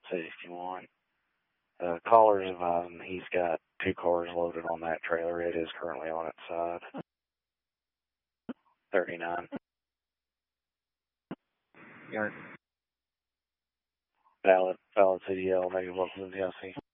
61. Caller's advising he's got 2 cars loaded on that trailer. It is currently on its side. 39. Yard. Valid CDL, negative local DLC.